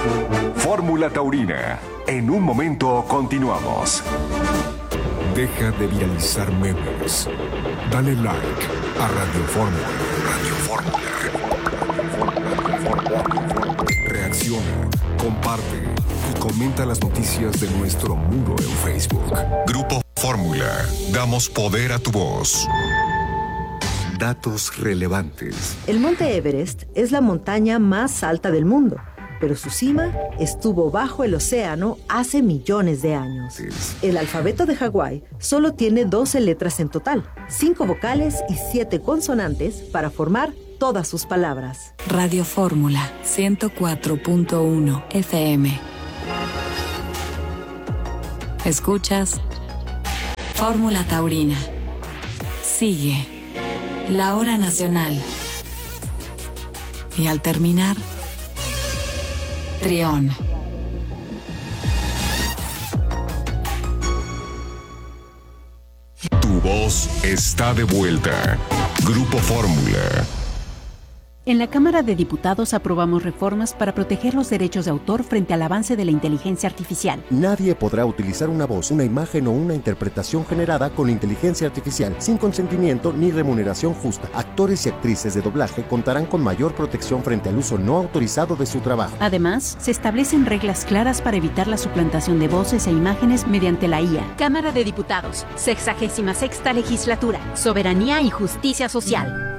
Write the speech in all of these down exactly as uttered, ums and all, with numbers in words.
Fórmula Taurina. En un momento continuamos. Deja de viralizar memes. Dale like a Radio Fórmula. Radio Fórmula. Reacciona, comparte y comenta las noticias de nuestro muro en Facebook. Grupo Fórmula. Damos poder a tu voz. Datos relevantes. El Monte Everest es la montaña más alta del mundo, pero su cima estuvo bajo el océano hace millones de años. El alfabeto de Hawái solo tiene doce letras en total, cinco vocales y siete consonantes para formar todas sus palabras. Radio Fórmula ciento cuatro punto uno F M. Escuchas Fórmula Taurina. Sigue la hora nacional. Y al terminar, Trión. Tu voz está de vuelta. Grupo Fórmula. En la Cámara de Diputados aprobamos reformas para proteger los derechos de autor frente al avance de la inteligencia artificial. Nadie podrá utilizar una voz, una imagen o una interpretación generada con inteligencia artificial sin consentimiento ni remuneración justa. Actores y actrices de doblaje contarán con mayor protección frente al uso no autorizado de su trabajo. Además, se establecen reglas claras para evitar la suplantación de voces e imágenes mediante la I A. Cámara de Diputados, sexagésima sexta legislatura, soberanía y justicia social.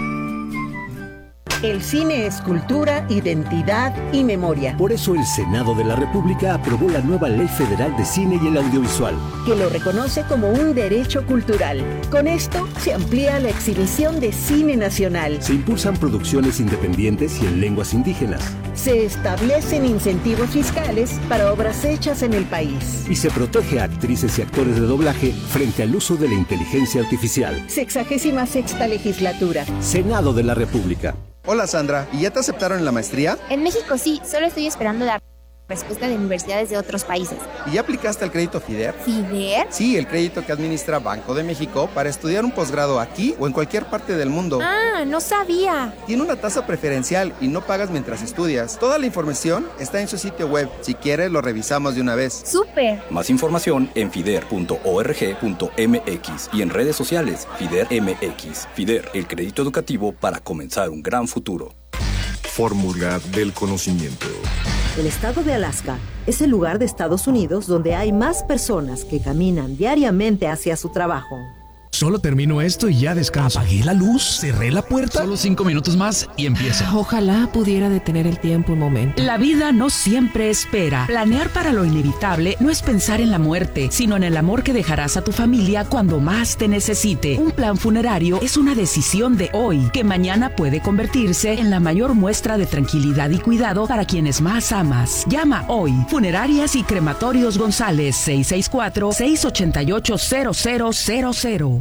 El cine es cultura, identidad y memoria. Por eso el Senado de la República aprobó la nueva Ley Federal de Cine y el Audiovisual, que lo reconoce como un derecho cultural. Con esto se amplía la exhibición de cine nacional. Se impulsan producciones independientes y en lenguas indígenas. Se establecen incentivos fiscales para obras hechas en el país. Y se protege a actrices y actores de doblaje frente al uso de la inteligencia artificial. Sexagésima sexta legislatura. Senado de la República. Hola Sandra, ¿y ya te aceptaron en la maestría? En México sí, solo estoy esperando la respuesta de universidades de otros países. ¿Y ya aplicaste al crédito FIDER? ¿FIDER? Sí, el crédito que administra Banco de México para estudiar un posgrado aquí o en cualquier parte del mundo. Ah, no sabía. Tiene una tasa preferencial y no pagas mientras estudias. Toda la información está en su sitio web. Si quieres, lo revisamos de una vez. ¡Súper! Más información en fider punto org punto m x y en redes sociales FIDER M X. FIDER, el crédito educativo para comenzar un gran futuro. Fórmula del conocimiento. El estado de Alaska es el lugar de Estados Unidos donde hay más personas que caminan diariamente hacia su trabajo. Solo termino esto y ya descanso. Apagué la luz, cerré la puerta. Solo cinco minutos más y empieza. Ojalá pudiera detener el tiempo un momento. La vida no siempre espera. Planear para lo inevitable no es pensar en la muerte, sino en el amor que dejarás a tu familia cuando más te necesite. Un plan funerario es una decisión de hoy, que mañana puede convertirse en la mayor muestra de tranquilidad y cuidado para quienes más amas. Llama hoy. Funerarias y Crematorios González, seis seis cuatro, seis ocho ocho, cero cero cero cero.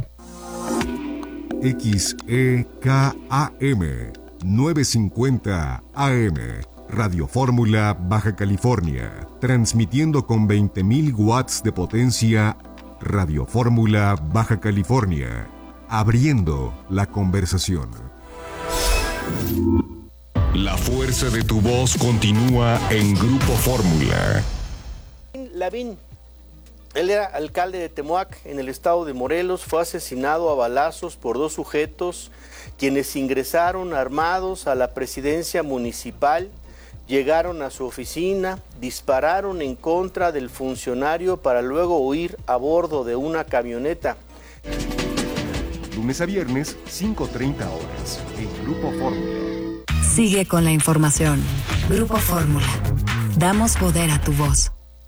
X E K A M novecientos cincuenta A M Radio Fórmula Baja California, transmitiendo con veinte mil watts de potencia. Radio Fórmula Baja California, abriendo la conversación. La fuerza de tu voz continúa en Grupo Fórmula. Lavín, él era alcalde de Temoac, en el estado de Morelos. Fue asesinado a balazos por dos sujetos quienes ingresaron armados a la presidencia municipal, llegaron a su oficina, dispararon en contra del funcionario para luego huir a bordo de una camioneta. Lunes a viernes, cinco treinta horas, en Grupo Fórmula. Sigue con la información. Grupo Fórmula. Damos poder a tu voz.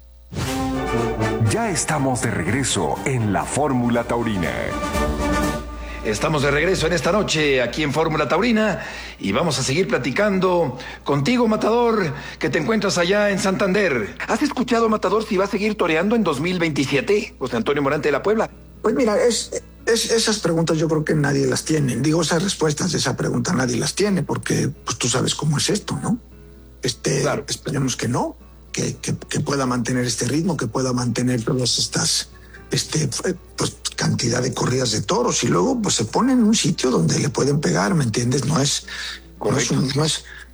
Ya estamos de regreso en la Fórmula Taurina. Estamos de regreso en esta noche aquí en Fórmula Taurina y vamos a seguir platicando contigo, Matador, que te encuentras allá en Santander. ¿Has escuchado, Matador, si va a seguir toreando en dos mil veintisiete José Antonio Morante de la Puebla? Pues mira, es, es, esas preguntas yo creo que nadie las tiene. Digo, esas respuestas de esa pregunta nadie las tiene porque pues tú sabes cómo es esto, ¿no? Este, claro. Esperemos que no. Que, que, que pueda mantener este ritmo, que pueda mantener todas estas este, pues, cantidad de corridas de toros y luego pues se pone en un sitio donde le pueden pegar, ¿me entiendes? No es, no es, un, no es,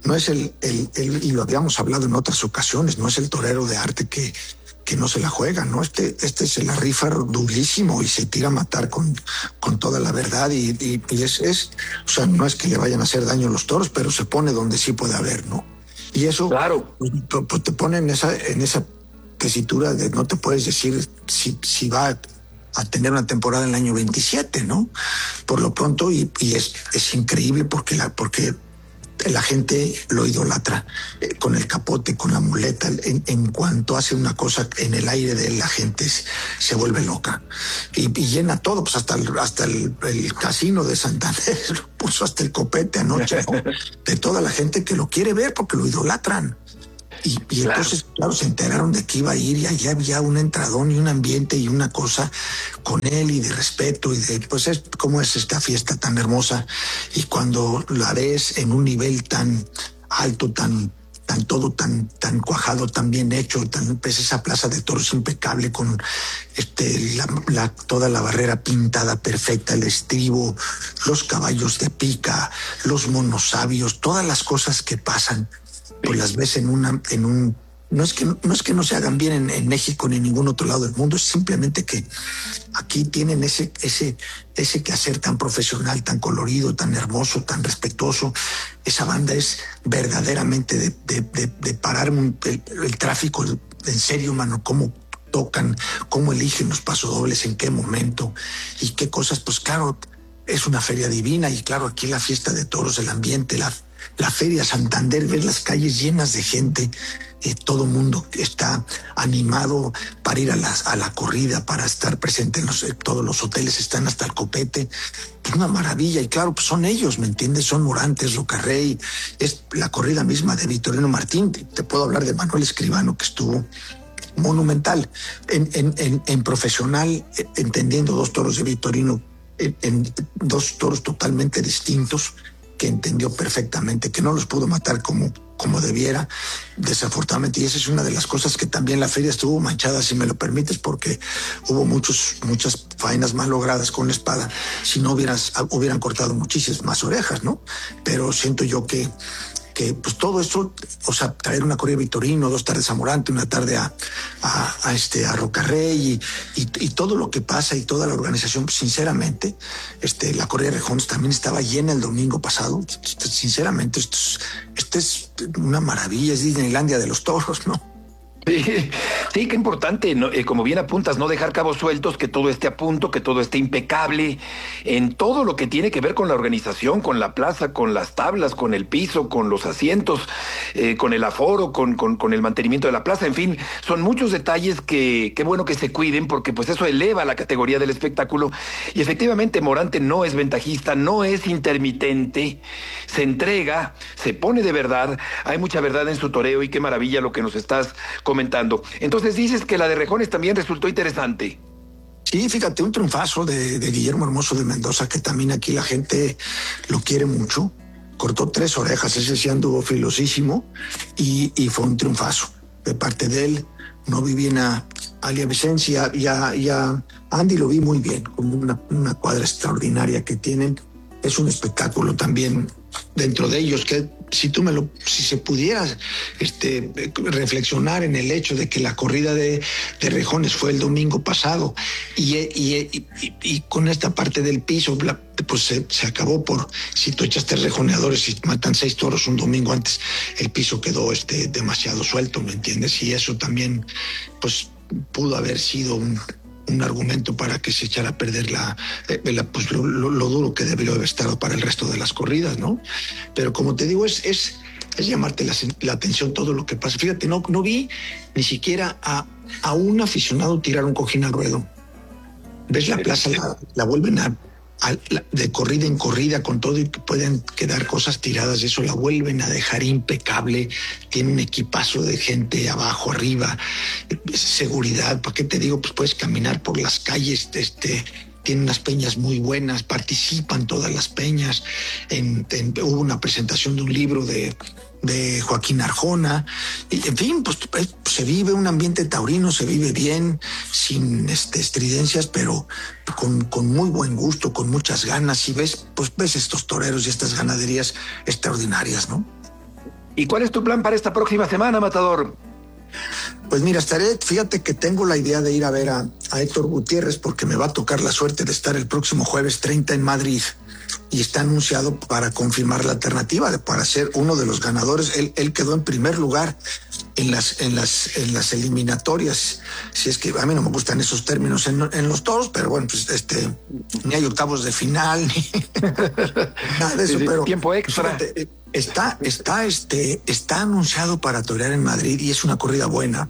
no es el, el, el, y lo habíamos hablado en otras ocasiones, no es el torero de arte que, que no se la juega, ¿no? Este, este se la rifa durísimo y se tira a matar con, con toda la verdad y, y, y es, es, o sea, no es que le vayan a hacer daño a los toros, pero se pone donde sí puede haber, ¿no? Y eso, claro, pues, pues te pone en esa, en esa tesitura de no te puedes decir si, si va a, a tener una temporada en el año veintisiete, ¿no? Por lo pronto, y, y es, es increíble porque la, porque la gente lo idolatra eh, con el capote, con la muleta. En, en cuanto hace una cosa en el aire de él, la gente se, se vuelve loca y, y llena todo, pues hasta el, hasta el, el casino de Santander lo puso hasta el copete anoche, ¿no? De toda la gente que lo quiere ver porque lo idolatran. Y, y claro. Entonces, claro, se enteraron de que iba a ir y allá había un entradón y un ambiente y una cosa con él y de respeto y de, pues es como es esta fiesta tan hermosa. Y cuando la ves en un nivel tan alto, tan, tan todo, tan, tan cuajado, tan bien hecho, tan, pues esa plaza de toros impecable con este, la, la, toda la barrera pintada perfecta, el estribo, los caballos de pica, los monosabios, todas las cosas que pasan, pues las ves en una, en un, no es que no es que no se hagan bien en, en México ni en ningún otro lado del mundo, es simplemente que aquí tienen ese, ese, ese quehacer tan profesional, tan colorido, tan hermoso, tan respetuoso. Esa banda es verdaderamente de, de, de, de parar un, el, el tráfico en serio, mano, cómo tocan, cómo eligen los pasodobles, en qué momento y qué cosas. Pues claro, es una feria divina y claro, aquí la fiesta de toros, el ambiente, la La feria Santander, ver las calles llenas de gente, eh, todo el mundo está animado para ir a la, a la corrida, para estar presente en los, eh, todos los hoteles están hasta el copete. Es una maravilla y claro, pues son ellos, ¿me entiendes? Son Morantes, Rocarrey, es la corrida misma de Victorino Martín. Te, te puedo hablar de Manuel Escribano, que estuvo monumental en, en, en, en profesional, eh, entendiendo dos toros de Victorino, en, en dos toros totalmente distintos, que entendió perfectamente, que no los pudo matar como, como debiera, desafortunadamente. Y esa es una de las cosas que también la feria estuvo manchada, si me lo permites, porque hubo muchos, muchas faenas mal logradas con la espada. Si no hubieras, hubieran cortado muchísimas más orejas, ¿no? Pero siento yo que que pues todo eso, o sea, traer una corrida de Victorino, dos tardes a Morante, una tarde a, a, a este a Rocarrey y, y, y todo lo que pasa y toda la organización, pues, sinceramente, este, la corrida de Rejones también estaba llena el domingo pasado. Sinceramente, esto es, esto es una maravilla, es Disneylandia de los toros, ¿no? Sí, sí, qué importante, ¿no? Eh, como bien apuntas, no dejar cabos sueltos, que todo esté a punto, que todo esté impecable en todo lo que tiene que ver con la organización, con la plaza, con las tablas, con el piso, con los asientos, eh, con el aforo, con, con, con el mantenimiento de la plaza, en fin, son muchos detalles que qué bueno que se cuiden, porque pues eso eleva la categoría del espectáculo. Y efectivamente Morante no es ventajista, no es intermitente, se entrega, se pone de verdad, hay mucha verdad en su toreo y qué maravilla lo que nos estás comentando. Entonces dices que la de Rejones también resultó interesante. Sí, fíjate, un triunfazo de, de Guillermo Hermoso de Mendoza, que también aquí la gente lo quiere mucho. Cortó tres orejas, ese sí anduvo filosísimo y, y fue un triunfazo de parte de él. No vi bien a Alia Vicencia y a, y a Andy, lo vi muy bien, como una, una cuadra extraordinaria que tienen. Es un espectáculo también dentro de ellos, que si tú me lo, si se pudiera este, reflexionar en el hecho de que la corrida de, de Rejones fue el domingo pasado y, y, y, y, y con esta parte del piso, pues se, se acabó por, si tú echaste rejoneadores y matan seis toros un domingo antes, el piso quedó este, demasiado suelto, ¿me entiendes? Y eso también, pues, pudo haber sido un... un argumento para que se echara a perder la, la pues lo, lo, lo duro que debería haber estado para el resto de las corridas, ¿no? Pero como te digo, es, es, es llamarte la, la atención todo lo que pasa. Fíjate, no, no vi ni siquiera a, a un aficionado tirar un cojín al ruedo. Ves la plaza, la, la vuelven a, a la, de corrida en corrida con todo y que pueden quedar cosas tiradas, eso la vuelven a dejar impecable. Tiene un equipazo de gente abajo, arriba, seguridad. ¿Para qué te digo? Pues puedes caminar por las calles, este, tiene unas peñas muy buenas, participan todas las peñas. En, en, hubo una presentación de un libro de, de Joaquín Arjona. Y, en fin, pues se vive un ambiente taurino, se vive bien, sin este, estridencias, pero con, con muy buen gusto, con muchas ganas. Y ves, pues ves estos toreros y estas ganaderías extraordinarias, ¿no? ¿Y cuál es tu plan para esta próxima semana, Matador? Pues mira, estaré, fíjate que tengo la idea de ir a ver a, a Héctor Gutiérrez porque me va a tocar la suerte de estar el próximo jueves treinta en Madrid y está anunciado para confirmar la alternativa, de, para ser uno de los ganadores. Él, él quedó en primer lugar en las, en las, en las eliminatorias. Si es que a mí no me gustan esos términos en, en los toros, pero bueno, pues este, ni hay octavos de final, ni nada de eso, sí, pero tiempo extra. Fíjate, Está, está, este, está anunciado para torear en Madrid y es una corrida buena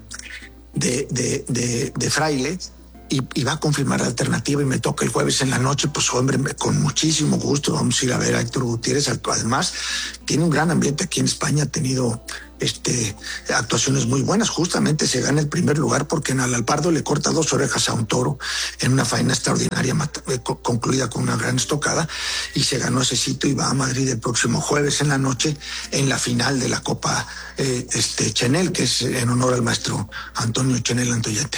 de, de, de, de Fraile y, y va a confirmar la alternativa y me toca el jueves en la noche, pues hombre, me, con muchísimo gusto vamos a ir a ver a Héctor Gutiérrez. Además, tiene un gran ambiente aquí en España, ha tenido este, actuaciones muy buenas. Justamente se gana el primer lugar porque en Alalpardo le corta dos orejas a un toro en una faena extraordinaria eh, concluida con una gran estocada y se ganó ese sitio y va a Madrid el próximo jueves en la noche en la final de la Copa eh, este, Chenel, que es en honor al maestro Antonio Chenel Antoyete.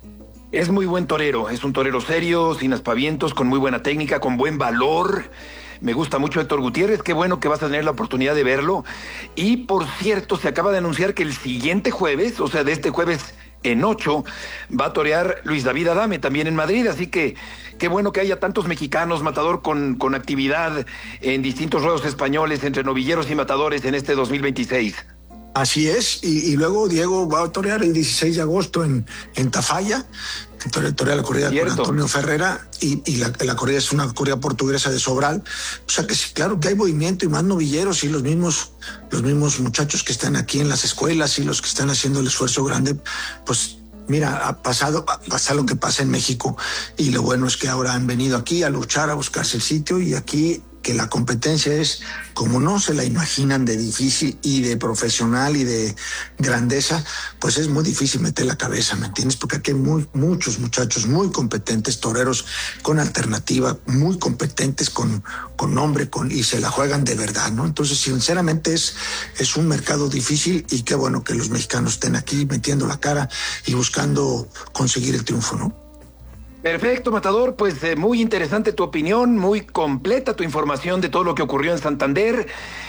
Es muy buen torero, es un torero serio, sin aspavientos, con muy buena técnica, con buen valor. Me gusta mucho Héctor Gutiérrez, qué bueno que vas a tener la oportunidad de verlo. Y por cierto, se acaba de anunciar que el siguiente jueves, o sea, de este jueves en ocho, va a torear Luis David Adame también en Madrid, así que qué bueno que haya tantos mexicanos, Matador, con, con actividad en distintos ruedos españoles entre novilleros y matadores en este dos mil veintiséis. Así es, y, y luego Diego va a torear el dieciséis de agosto en, en Tafalla, torea la corrida con Antonio Ferrera, y, y la, la corrida es una corrida portuguesa de Sobral. O sea que sí, claro que hay movimiento y más novilleros y los mismos, los mismos muchachos que están aquí en las escuelas y los que están haciendo el esfuerzo grande, pues mira, ha pasado, pasa lo que pasa en México y lo bueno es que ahora han venido aquí a luchar, a buscarse el sitio y aquí que la competencia es como no se la imaginan de difícil y de profesional y de grandeza, pues es muy difícil meter la cabeza, ¿me entiendes? Porque aquí hay muy, muchos muchachos muy competentes, toreros con alternativa, muy competentes, con, con nombre, con, y se la juegan de verdad, ¿no? Entonces, sinceramente, es, es un mercado difícil y qué bueno que los mexicanos estén aquí metiendo la cara y buscando conseguir el triunfo, ¿no? Perfecto, Matador, pues eh, muy interesante tu opinión, muy completa tu información de todo lo que ocurrió en Santander.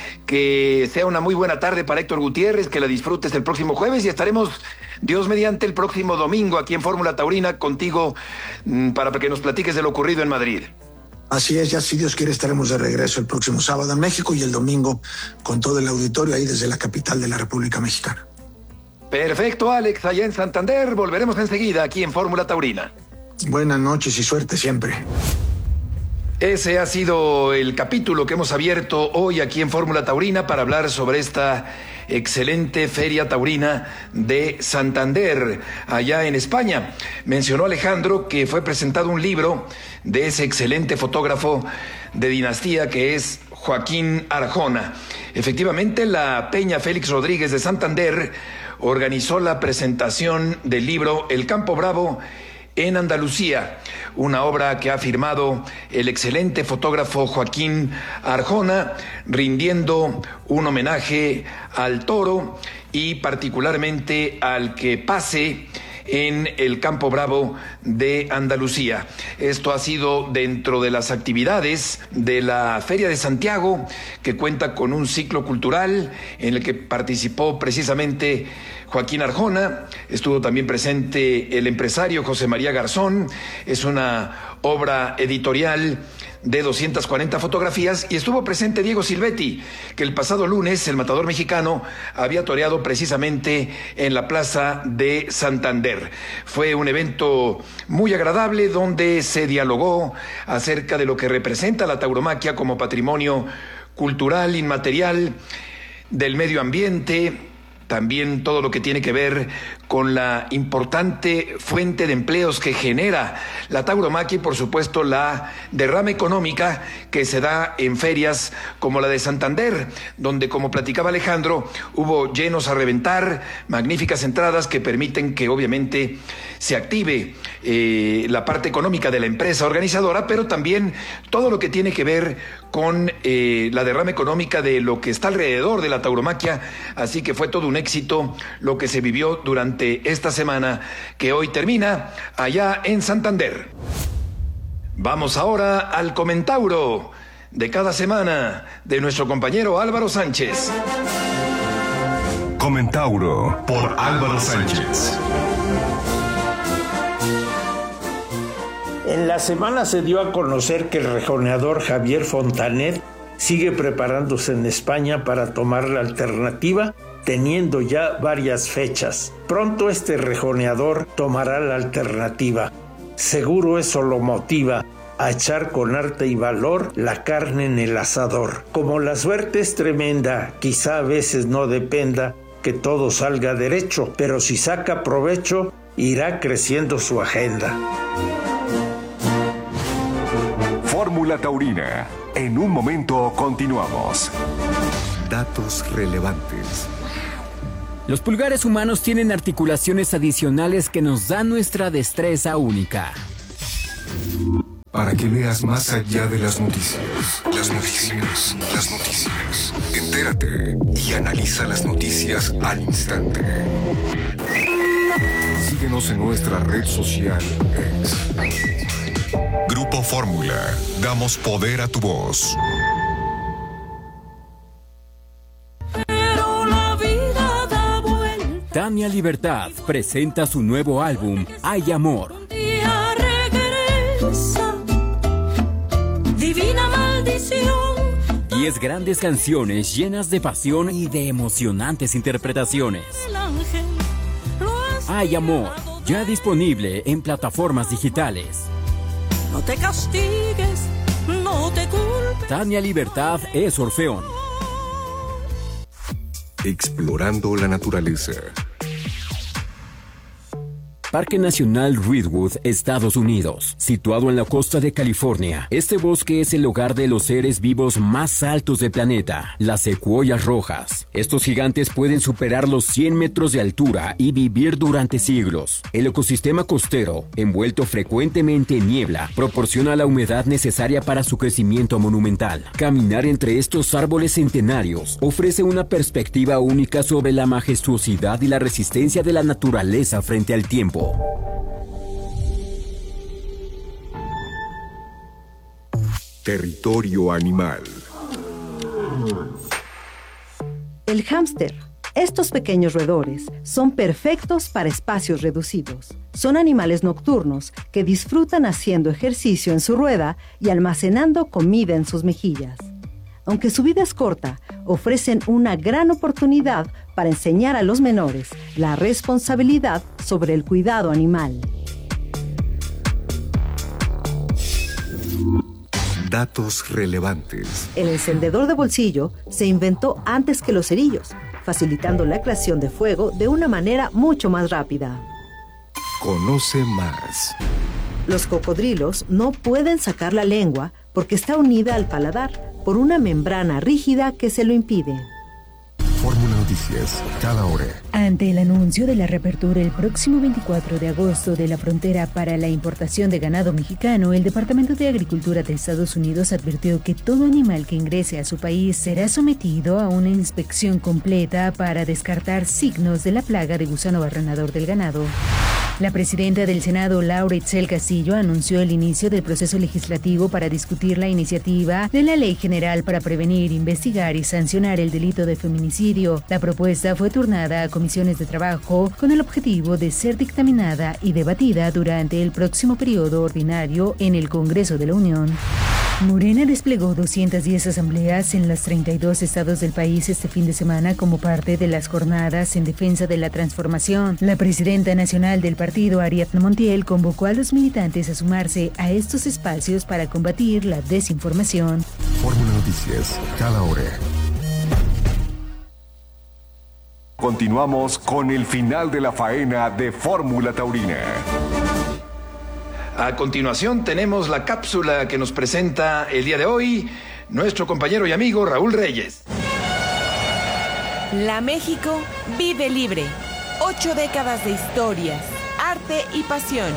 Que sea una muy buena tarde para Héctor Gutiérrez, que la disfrutes el próximo jueves y estaremos, Dios mediante, el próximo domingo aquí en Fórmula Taurina contigo mmm, para que nos platiques de lo ocurrido en Madrid. Así es, ya si Dios quiere estaremos de regreso el próximo sábado en México y el domingo con todo el auditorio ahí desde la capital de la República Mexicana. Perfecto, Alex, allá en Santander, volveremos enseguida aquí en Fórmula Taurina. Buenas noches y suerte siempre. Ese ha sido el capítulo que hemos abierto hoy aquí en Fórmula Taurina para hablar sobre esta excelente feria taurina de Santander, allá en España. Mencionó Alejandro que fue presentado un libro de ese excelente fotógrafo de dinastía que es Joaquín Arjona. Efectivamente, la Peña Félix Rodríguez de Santander organizó la presentación del libro El Campo Bravo en Andalucía, una obra que ha firmado el excelente fotógrafo Joaquín Arjona, rindiendo un homenaje al toro y particularmente al que pase en el Campo Bravo de Andalucía. Esto ha sido dentro de las actividades de la Feria de Santiago, que cuenta con un ciclo cultural en el que participó precisamente Joaquín Arjona. Estuvo también presente el empresario José María Garzón. Es una obra editorial de doscientas cuarenta fotografías y estuvo presente Diego Silvetti, que el pasado lunes el matador mexicano había toreado precisamente en la Plaza de Santander. Fue un evento muy agradable donde se dialogó acerca de lo que representa la tauromaquia como patrimonio cultural inmaterial del medio ambiente, también todo lo que tiene que ver con la importante fuente de empleos que genera la tauromaquia y por supuesto la derrama económica que se da en ferias como la de Santander, donde, como platicaba Alejandro, hubo llenos a reventar, magníficas entradas que permiten que obviamente se active eh, la parte económica de la empresa organizadora, pero también todo lo que tiene que ver con eh, la derrama económica de lo que está alrededor de la tauromaquia. Así que fue todo un éxito lo que se vivió durante esta semana que hoy termina allá en Santander. Vamos ahora al comentauro de cada semana de nuestro compañero Álvaro Sánchez. Comentauro por Álvaro Sánchez. En la semana se dio a conocer que el rejoneador Javier Fontanet sigue preparándose en España para tomar la alternativa, teniendo ya varias fechas. Pronto este rejoneador tomará la alternativa. Seguro eso lo motiva a echar con arte y valor la carne en el asador. Como la suerte es tremenda, quizá a veces no dependa que todo salga derecho, pero si saca provecho, irá creciendo su agenda. Fórmula Taurina. En un momento continuamos. Datos relevantes. Los pulgares humanos tienen articulaciones adicionales que nos dan nuestra destreza única. Para que veas más allá de las noticias. Las noticias, las noticias. Entérate y analiza las noticias al instante. Síguenos en nuestra red social X. Grupo Fórmula. Damos poder a tu voz. Tania Libertad presenta su nuevo álbum, Hay Amor. Divina maldición. Diez grandes canciones llenas de pasión y de emocionantes interpretaciones. Hay Amor, ya disponible en plataformas digitales. No te castigues, no te culpes. Tania Libertad es Orfeón. Explorando la naturaleza. Parque Nacional Redwood, Estados Unidos. Situado en la costa de California, este bosque es el hogar de los seres vivos más altos del planeta, las secuoyas rojas. Estos gigantes pueden superar los cien metros de altura y vivir durante siglos. El ecosistema costero, envuelto frecuentemente en niebla, proporciona la humedad necesaria para su crecimiento monumental. Caminar entre estos árboles centenarios ofrece una perspectiva única sobre la majestuosidad y la resistencia de la naturaleza frente al tiempo. Territorio animal. El hámster. Estos pequeños roedores son perfectos para espacios reducidos. Son animales nocturnos que disfrutan haciendo ejercicio en su rueda y almacenando comida en sus mejillas. Aunque su vida es corta, ofrecen una gran oportunidad para enseñar a los menores la responsabilidad sobre el cuidado animal. Datos relevantes. El encendedor de bolsillo se inventó antes que los cerillos, facilitando la creación de fuego de una manera mucho más rápida. Conoce más. Los cocodrilos no pueden sacar la lengua porque está unida al paladar por una membrana rígida que se lo impide. Fórmula Noticias, cada hora. Ante el anuncio de la reapertura el próximo veinticuatro de agosto de la frontera para la importación de ganado mexicano, el Departamento de Agricultura de Estados Unidos advirtió que todo animal que ingrese a su país será sometido a una inspección completa para descartar signos de la plaga de gusano barrenador del ganado. La presidenta del Senado, Laura Itzel Castillo, anunció el inicio del proceso legislativo para discutir la iniciativa de la Ley General para prevenir, investigar y sancionar el delito de feminicidio. La propuesta fue turnada a comisiones de trabajo con el objetivo de ser dictaminada y debatida durante el próximo periodo ordinario en el Congreso de la Unión. Morena desplegó doscientas diez asambleas en los treinta y dos estados del país este fin de semana como parte de las jornadas en defensa de la transformación. La presidenta nacional del partido, Ariadna Montiel, convocó a los militantes a sumarse a estos espacios para combatir la desinformación. Fórmula Noticias, cada hora. Continuamos con el final de la faena de Fórmula Taurina. A continuación tenemos la cápsula que nos presenta el día de hoy nuestro compañero y amigo Raúl Reyes. La México vive libre. Ocho décadas de historias, arte y pasión.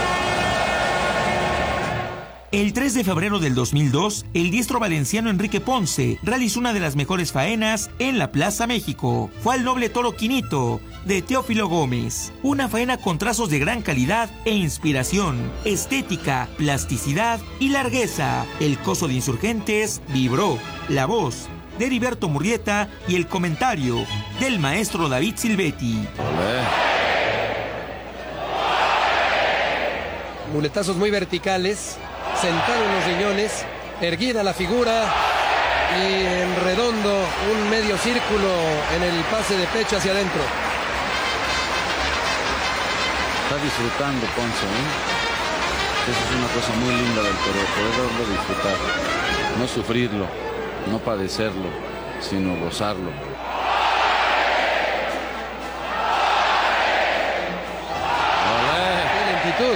El tres de febrero del dos mil dos, el diestro valenciano Enrique Ponce realizó una de las mejores faenas en la Plaza México. Fue al noble toro Quinito de Teófilo Gómez. Una faena con trazos de gran calidad e inspiración, estética, plasticidad y largueza. El coso de insurgentes vibró. La voz de Heriberto Murrieta y el comentario del maestro David Silvetti. Muletazos muy verticales, sentado en los riñones, erguida la figura y en redondo un medio círculo en el pase de pecho hacia adentro. Está disfrutando Ponce, ¿eh? Eso es una cosa muy linda del toreo, poderlo disfrutar, no sufrirlo, no padecerlo, sino gozarlo. ¡Qué lentitud!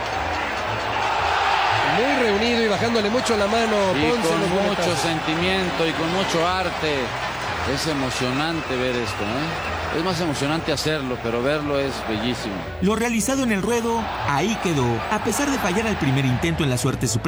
Muy reunido y bajándole mucho la mano. Y Ponce con mucho sentimiento y con mucho arte. Es emocionante ver esto, ¿eh? Es más emocionante hacerlo, pero verlo es bellísimo. Lo realizado en el ruedo, ahí quedó. A pesar de fallar al primer intento en la suerte suprema,